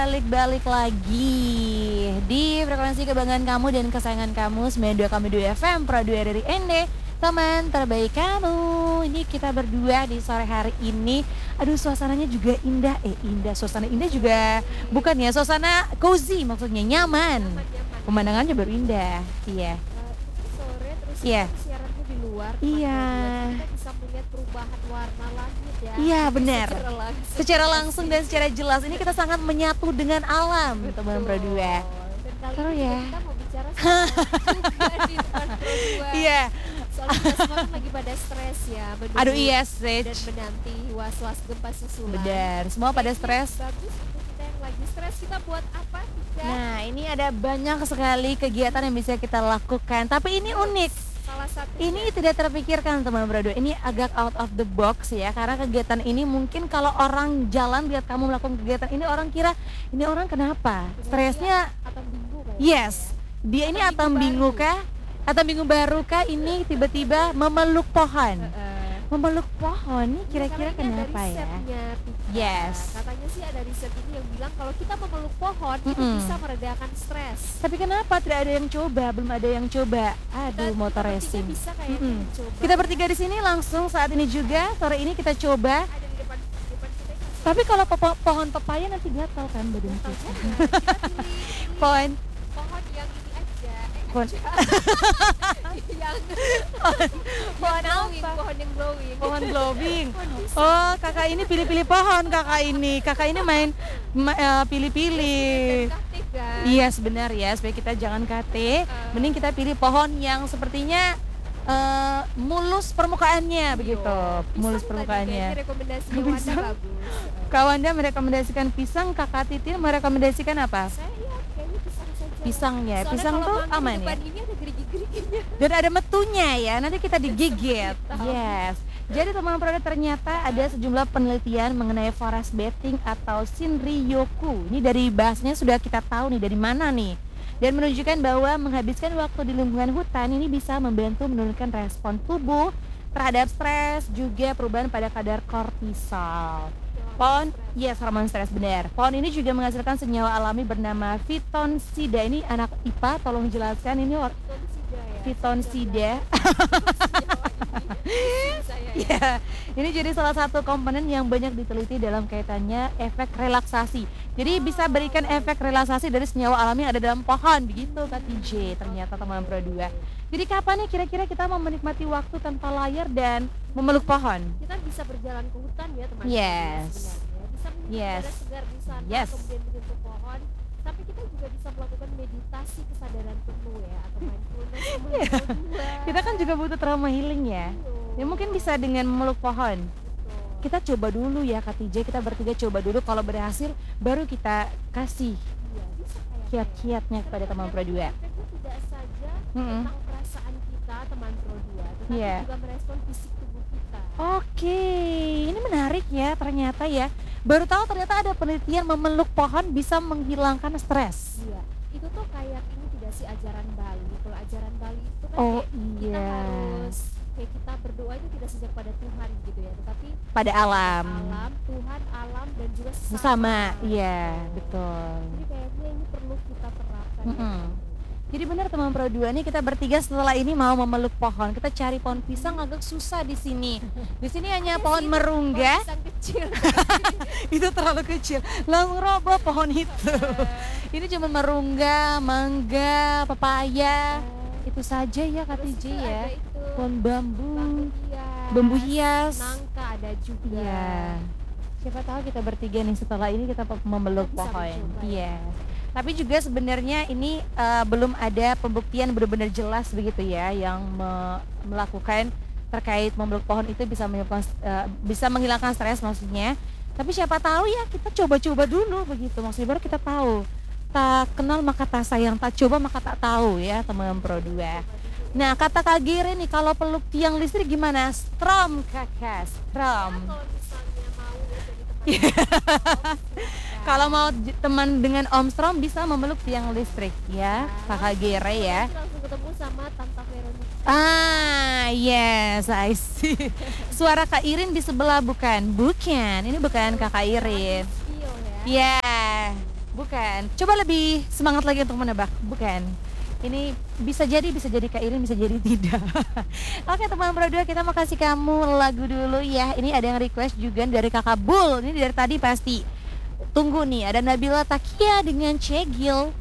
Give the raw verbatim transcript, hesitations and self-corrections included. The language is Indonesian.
Balik-balik lagi di frekuensi kebanggaan kamu dan kesayangan kamu sembilan puluh dua koma dua F M Pro dua dari Ende, teman terbaik kamu. Ini kita berdua di sore hari ini. Aduh, suasananya juga indah. Eh indah, suasana indah juga bukan ya, suasana cozy maksudnya, nyaman. Pemandangannya baru indah. Iya. Sore terus Iya. siarannya di luar. Iya. Kita bisa melihat perubahan warna langit ya. Iya, benar. Secara langsung. Secara langsung dan secara jelas ini kita sangat menyatu dengan alam, teman Pro dua. Dan kali Seru ini ya. kita mau bicara soal juga di teman Pro dua. Iya. Soalnya kita semua kan lagi pada stres ya. menunggu Aduh iya, Dan Sage. menanti was-was gempa susulan. Benar, semua pada Kayaknya stres. Bagus untuk kita yang lagi stres, kita buat apa Tika? Nah, ini ada banyak sekali kegiatan yang bisa kita lakukan. Tapi ini unik. Salah satu Ini tidak terpikirkan teman berdua. Ini agak out of the box ya. Karena kegiatan ini mungkin kalau orang jalan lihat kamu melakukan kegiatan ini, orang kira ini orang kenapa? Stresnya atau minggu kayaknya. yes. Dia ini Atau atau minggu minggu baru. kah? Atau minggu baru kah ini tiba-tiba memeluk pohon. Heeh. Memeluk pohon ini kira-kira Iya, karena ini ada kenapa ya? risetnya, Tika. Yes. Katanya sih ada riset ini yang bilang kalau kita memeluk pohon itu Mm-mm. bisa meredakan stres. Tapi kenapa tidak ada yang coba? Belum ada yang coba. Aduh, Dan motor kita bertiga racing. bisa kayaknya Mm-mm. mencoba. Kita bertiga di sini langsung saat ini juga sore ini kita coba. ada di depan depan kita kan. Tapi kalau po- pohon pepaya nanti gatal kan badan Tahu kita. juga, kita pilih, pilih Pohon pohon yang ini aja. Eh, Pohon- aja. yang pohon yang glowing, apa? pohon yang glowing. Pohon glowing. Pohon pisang. Oh, kakak ini pilih-pilih pohon kakak ini. Kakak ini main ma- eh, pilih-pilih. Edukatif kan. Iya sebenar ya, supaya kita jangan K T. Mending kita pilih pohon yang sepertinya eh, mulus permukaannya begitu. Mulus permukaannya. Ini rekomendasinya Wanda Pisang. bagus. Kak Wanda merekomendasikan pisang, kakak Titin merekomendasikan apa? Saya iya kayaknya pisang saja. Pisang ya, Soalnya pisang kalau tuh manggil aman depan ya? ini ada gerigi-geriginya. Dan ada metunya ya, nanti kita digigit. Tahu. Yes. Jadi teman produk ternyata ada sejumlah penelitian mengenai forest bathing atau Shinryoku. Ini dari bahasnya sudah kita tahu nih dari mana nih. Dan menunjukkan bahwa menghabiskan waktu di lingkungan hutan ini bisa membantu menurunkan respon tubuh terhadap stres, juga perubahan pada kadar kortisol. Pohon, yes, hormon stres benar. Pohon ini juga menghasilkan senyawa alami bernama fitonsida. Ini anak I P A, tolong jelaskan ini or- Fitonsida ya. fitonsida. Saya ya. Ya, ini jadi salah satu komponen yang banyak diteliti dalam kaitannya efek relaksasi. Jadi bisa berikan efek relaksasi dari senyawa alami yang ada dalam pohon, begitu Kak T J ternyata teman Pro dua. Jadi kapan nih kira-kira kita mau menikmati waktu tanpa layar dan memeluk pohon? Kita bisa berjalan ke hutan ya teman-teman. Yes. sebenarnya. Bisa menyentuh Yes. udara segar di sana, Yes. kemudian menyentuh pohon. Tapi kita juga bisa melakukan meditasi kesadaran penuh ya, atau mindfulness sama Iya. dua. Kita kan juga butuh trauma healing ya. Ya mungkin bisa dengan memeluk pohon. Betul. Kita coba dulu ya Kak T J, kita bertiga coba dulu, kalau berhasil baru kita kasih Iya, bisa kayak kiat-kiatnya kepada teman Pro dua. efeknya tidak saja Mm-mm. tentang perasaan kita teman Pro dua, tetapi Iya. juga merespon fisik tubuh kita. Oke, ini menarik ya ternyata ya. Baru tahu ternyata ada penelitian memeluk pohon bisa menghilangkan stres. Iya, itu tuh kayak ini tidak sih ajaran Bali. Kalau ajaran Bali itu kan Oh kayak kita iya, harus kayak kita berdoa itu tidak saja pada Tuhan gitu ya, tetapi pada alam. alam, Tuhan, alam dan juga sesama. Bersama, iya betul. Jadi kayaknya ini perlu kita terapkan. ya. Mm-mm. Jadi benar teman Pro dua nih, kita bertiga setelah ini mau memeluk pohon. Kita cari pohon pisang agak susah di sini. Di sini hanya Ada pohon sih, merungga. pohon pisang kecil. Itu terlalu kecil, langsung roboh pohon itu. Ini cuma merungga, mangga, pepaya. Itu saja ya Kak T Terus J itu ya. ada itu Pohon bambu, bambu hias, bambu hias. nangka ada juga. Iya. Siapa tahu kita bertiga nih setelah ini kita memeluk Kita bisa pohon. mencoba, Iya. Tapi juga sebenarnya ini eh, belum ada pembuktian benar-benar jelas begitu ya yang me- melakukan terkait memeluk pohon itu bisa menyebabkan eh, bisa menghilangkan stres maksudnya. Tapi siapa tahu ya kita coba-coba dulu begitu, maksudnya baru kita tahu. Tak kenal maka tak sayang, tak coba maka tak tahu ya teman Pro dua. Nah kata Kak Gire nih, kalau peluk tiang listrik gimana? Strom kakak, strom. Kalau misalnya mau ya jadi Iya. teman Kalau mau j- teman dengan Om Strom bisa memeluk tiang listrik ya, Kakak Gere ya. Nanti langsung ketemu sama Tante Veronica. Ah, yes, I see. Suara Kak Irin di sebelah bukan? Bukan, ini bukan Kakak Irin. Feel ya. Ya, bukan. Coba lebih semangat lagi untuk menebak. Bukan. Ini bisa jadi, bisa jadi Kak Irin, bisa jadi tidak. Oke teman Pro dua, kita mau kasih kamu lagu dulu ya. Ini ada yang request juga dari Kakak Bul. Ini dari tadi pasti. Tunggu nih, ada Nabila Takia dengan Cegil.